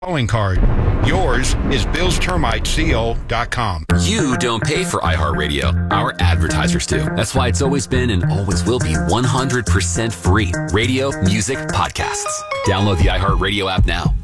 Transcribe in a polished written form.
calling card. Yours is BillsTermiteCO.com. You don't pay for iHeartRadio. Our advertisers do. That's why it's always been and always will be 100% free. Radio, music, podcasts. Download the iHeartRadio app now.